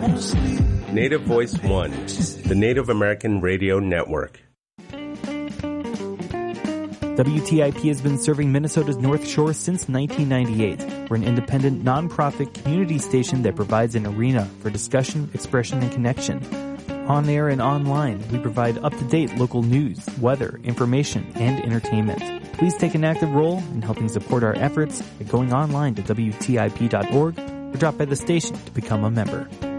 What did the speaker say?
Native Voice One, the Native American Radio Network. WTIP has been serving Minnesota's North Shore since 1998. We're an independent, nonprofit community station that provides an arena for discussion, expression, and connection. On air and online, we provide up-to-date local news, weather, information, and entertainment. Please take an active role in helping support our efforts by going online to WTIP.org or drop by the station to become a member.